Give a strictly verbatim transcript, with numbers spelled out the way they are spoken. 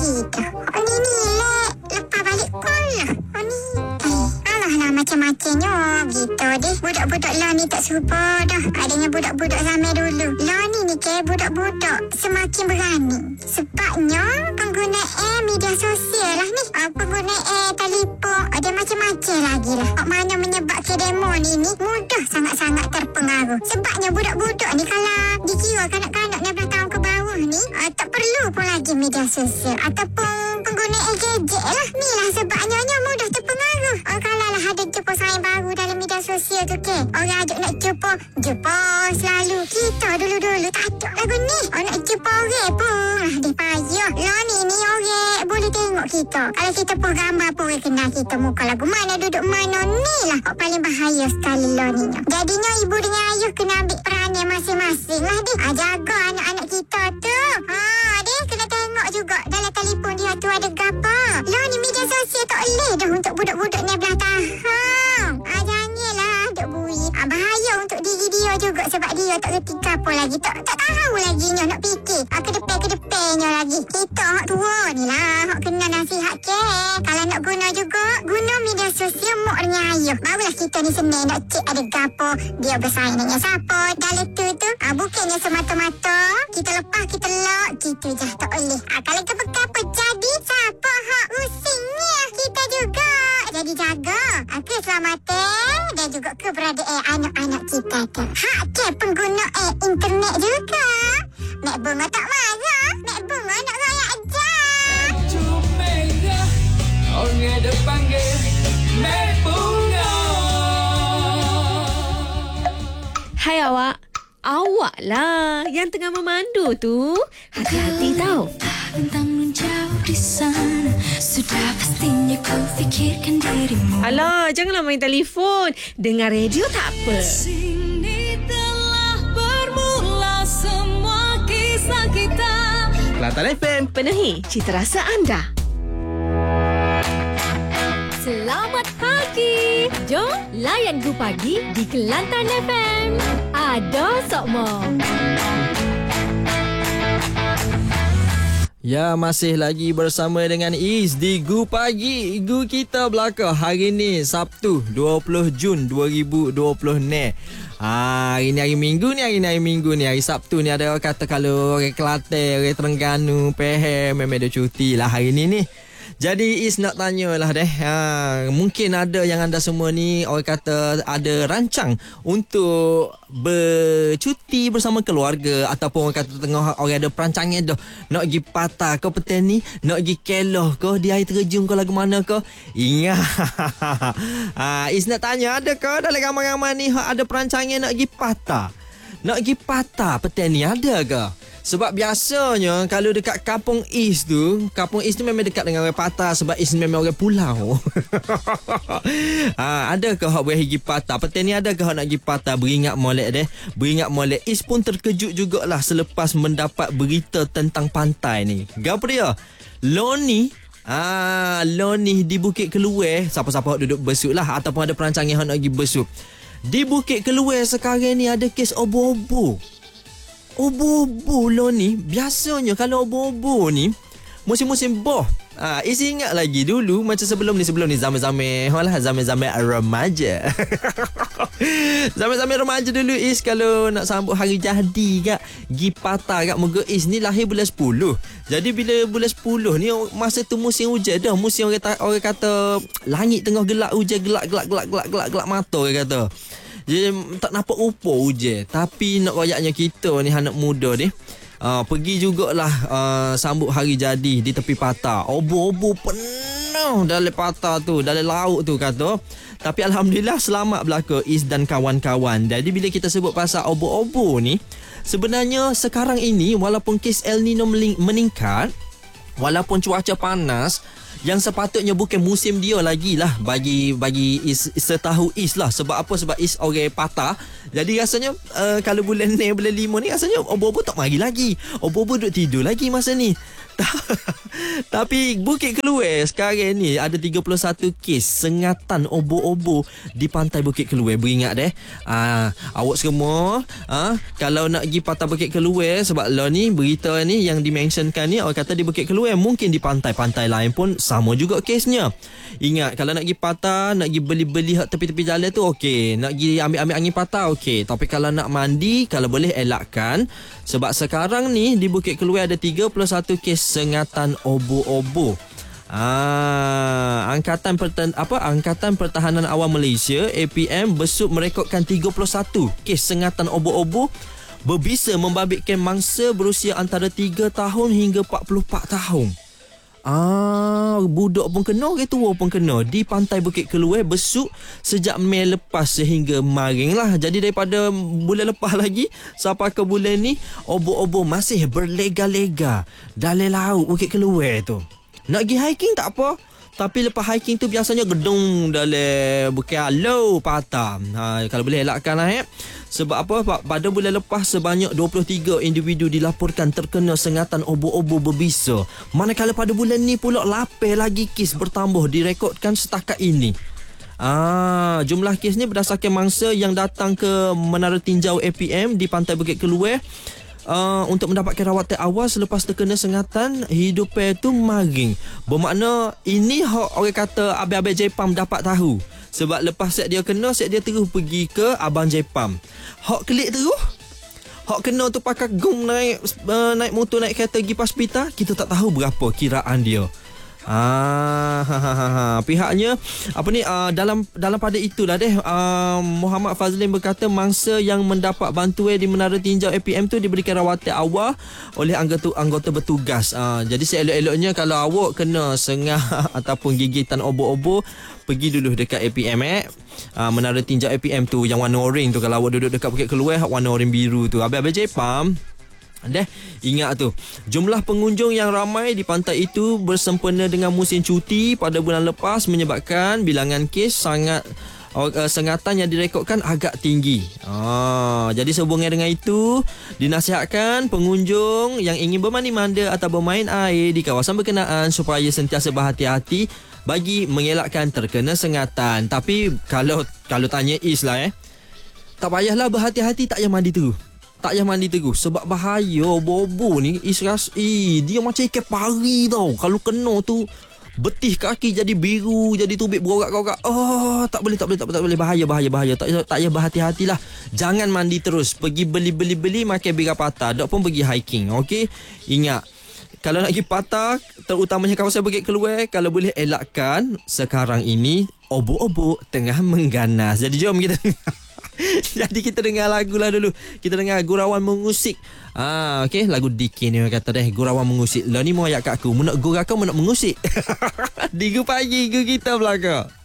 gitu. Oh ni ni lek. Lepas balik sekolah. Oh ni. Eh, alah lah macam-macamnya gitu deh. Budak-budak lah ni tak serupa dah. Adanya budak-budak zaman dulu. Lah ni ni ke budak-budak semakin berani. Sebabnya penggunaan media sosial lah ni. Uh, penggunaan telefon. Ada macam-macam lagi lah. Oh, mana menyebabkan demo ni ni mudah sangat-sangat terpengaruh. Sebabnya budak-budak ni kalau dikira kanak-kanak enam belas tahun ke bawah ni uh, tak perlu pun lagi media sosial ataupun penggunaan gadget lah. Ni lah sebabnya mudah terpengaruh. Uh, kalau lah ada jumpa saing baru dalam media sosial tu ke, orang ajak nak jumpa, jumpa selalu. Kita dulu-dulu tak ada lagu ni. Oh, nak jumpa orang pun lah dia payah. Lah ni ni orang boleh tengok kita. Kalau kita pun gambar pun orang kenal kita muka lagu mana, duduk mana. Ni lah oh, paling bahaya sekali lah ni. Jadinya ibu dengan ayah kena ambil peranan masing-masing lah dia. Ha, jaga anak-anak kita tu. Ha, dia kena tengok juga dalam telefon dia tu ada gapa. Lah ni media sosial tak boleh dah untuk budak-budak ni belah tahun. Ha, janganlah duk bui. Ha, bahaya untuk diri dia juga sebab dia tak reti apa lagi. Tak tak tahu lagi nya nak fikir. Ha, ke depan-ke depannya lagi. Kita hak tua ni lah hak kena nasihat ke. Kalau nak guna juga, guna media sosial mak dengan ayah. Barulah kita ni senang nak cek ada gapo. Dia bersaing dengan siapa. Dalam tu tu, ha, bukannya semata-mata kita lepas, kita lock, kita je tak boleh. Ha, kalau apa-apa jadi, siapa hak usingnya? Kita juga. Jadi jaga ha, keselamatan dan juga keberadaan anak-anak kita tu. Hak ke penggunaan internet juga. Mek Bunga tak marah. Mek Bunga nak raya aja. Cumega, orang ada panggil Mek Bunga. Hai awak. Awak lah yang tengah memandu tu. Hati-hati tau. Tentang menjauh di sana, sudah pastinya kau fikirkan dirimu. Alah, janganlah main telefon. Dengar radio tak apa. Sini telah bermula semua kisah kita. Kelantan F M, Penuhi cita rasa anda. Selamat pagi. Jom layan Gu Pagi di Kelantan F M. Ada Sokmo. ya masih lagi bersama dengan Is di Gu Pagi. Gu kita belakang hari ni Sabtu dua puluh Jun dua ribu dua puluh ni. Ha, hari ni hari Minggu ni, hari ni hari Minggu ni, hari Sabtu ni ada orang kata kalau orang Kelantan, orang Terengganu, Pahang memang ada cuti lah hari ni ni. Jadi Is nak tanyalah deh, ha, mungkin ada yang anda semua ni orang kata ada rancang untuk bercuti bersama keluarga ataupun orang kata tengah orang ada perancangan dah nak pergi patah ke petani, nak pergi keloh ke di air terjun ke lagu mana ke. Ingat. ha, Is nak tanya, ada ke dalam ramai-ramai ni ada perancangan nak pergi patah? Nak pergi patah petani ada ke? Sebab biasanya kalau dekat Kampung East tu, Kampung East tu memang dekat dengan orang Patah sebab East memang orang pulau. ha, ada ke hak boleh pergi Patah? Petani ada ke hak nak pergi Patah? Beringat molek deh. Beringat molek. East pun terkejut jugalah selepas mendapat berita tentang pantai ni. Gapa dia? Loni Ah, Loni di Bukit Keluar. Siapa-siapa hak duduk besuk lah ataupun ada perancangan hak nak pergi besuk. Di Bukit Keluar sekarang ni ada kes obo-obo. Obo-obo lo ni, biasanya kalau obo-obo ni musim-musim boh. Ah, isi ingat lagi dulu macam sebelum ni sebelum ni zaman-zaman walah zaman-zaman remaja. Zaman-zaman remaja dulu Is kalau nak sambut hari jadi kak, gi patah kak moga Is ni lahir bulan sepuluh. Jadi bila bulan sepuluh ni masa tu musim hujan dah, musim orang kata, orang kata langit tengah gelap hujan, gelap gelap gelap gelap gelap gelap mata orang kata. Dia tak nampak rupa hujan. Tapi nak royaknya kita ni anak muda ni uh, pergi jugalah uh, sambut hari jadi di tepi patah. Obo-obo penuh dalam patah tu, dalam laut tu kata. Tapi Alhamdulillah selamat belaka Is dan kawan-kawan. Jadi bila kita sebut pasal obo-obo ni, sebenarnya sekarang ini walaupun kes El Nino meningkat, walaupun cuaca panas, yang sepatutnya bukan musim dia lagi lah bagi bagi Is, setahu Is lah. Sebab apa? Sebab Is orang Patah. Jadi rasanya uh, kalau bulan ni, bulan lima ni rasanya obo-obo tak mari lagi. Obo-obo duduk tidur lagi masa ni. Tapi Bukit Keluer sekarang ni ada tiga puluh satu kes sengatan obo-obo di pantai Bukit Keluer. Beringat deh. Ah, awak semua ah, kalau nak pergi pantai Bukit Keluer, sebab lah ni berita ni yang dimentionkan ni awak kata di Bukit Keluer, mungkin di pantai-pantai lain pun sama juga kesnya. Ingat, kalau nak pergi patah, nak pergi beli-beli hak tepi-tepi jalan tu okey, nak pergi ambil-ambil angin patah okey, tapi kalau nak mandi kalau boleh elakkan, sebab sekarang ni di Bukit Keluer ada tiga puluh satu kes sengatan obo-obo. Ah, Angkatan Pertan apa Angkatan Pertahanan Awam Malaysia A P M besut merekodkan tiga puluh satu kes sengatan obo-obo berbisa membabitkan mangsa berusia antara tiga tahun hingga empat puluh empat tahun. Ah, budak pun kena, orang tua pun kena di pantai Bukit Keluer besuk sejak Mei lepas sehingga maring lah. Jadi daripada bulan lepas lagi sampai ke bulan ni, obo-obo masih berlega-lega dalam laut Bukit Keluer tu. Nak pergi hiking tak apa, tapi lepas hiking tu biasanya gedung dalam Bukit Alau patah. Ha, kalau boleh elakkan lah eh. Sebab apa? Pada bulan lepas sebanyak dua puluh tiga individu dilaporkan terkena sengatan obo-obo berbisa. Manakala pada bulan ni pula lapan lagi kes bertambah direkodkan setakat ini. Ah, jumlah kes ni berdasarkan mangsa yang datang ke Menara Tinjau A P M di Pantai Bukit Keluer. Uh, untuk mendapatkan rawatan awal selepas terkena sengatan, hidupnya tu maring. Bermakna ini hak orang kata Abang-Abang Jepam dapat tahu. Sebab lepas set dia kena, set dia terus pergi ke Abang Jepam. Hak kelik terus. Hak kena tu pakai gong naik uh, naik motor, naik kereta pergi hospital, kita tak tahu berapa kiraan dia. Ah, ha, ha, ha, ha. Pihaknya apa ni uh, dalam dalam pada itulah deh uh, Muhammad Fazlin berkata mangsa yang mendapat bantuan di Menara Tinjau A P M tu diberikan rawatan awal oleh anggota anggota bertugas. Uh, jadi seelok-eloknya kalau awak kena sengah ataupun gigitan obo-obo, pergi dulu dekat A P M eh. Uh, Menara Tinjau A P M tu yang warna oren tu, kalau awak duduk dekat Bukit Keluer warna oren biru tu. Abang-abang Jepam Deh, ingat tu, jumlah pengunjung yang ramai di pantai itu bersempena dengan musim cuti pada bulan lepas menyebabkan bilangan kes sangat uh, sengatan yang direkodkan agak tinggi. Ah, jadi sehubungan dengan itu, dinasihatkan pengunjung yang ingin bermandi-manda atau bermain air di kawasan berkenaan supaya sentiasa berhati-hati bagi mengelakkan terkena sengatan. Tapi kalau kalau tanya Is lah eh, tak payahlah berhati-hati, tak payah mandi terus. Tak payah mandi terus sebab bahaya bobo ni. Isras eh, dia macam ikan pari tau. Kalau kena tu betih kaki jadi biru, jadi tubik berorak-orak. Oh, tak boleh tak boleh tak boleh, tak boleh. bahaya bahaya bahaya. Tak tak payah berhati-hatilah. Jangan mandi terus. Pergi beli-beli-beli makan bira patah. Dok pun pergi hiking. Okey. Ingat, kalau nak pergi patah, terutamanya kawasan Bukit Keluer, kalau boleh elakkan sekarang ini obo-obo tengah mengganas. Jadi jom kita jadi kita dengar lagu lah dulu. Kita dengar Gurauan Mengusik. Ah, okey, lagu D K ni kata deh, Gurauan Mengusik. Lah ni mau ayat kat aku, nak gurau kau nak mengusik. Di Gu Pagi Gu kita belaka.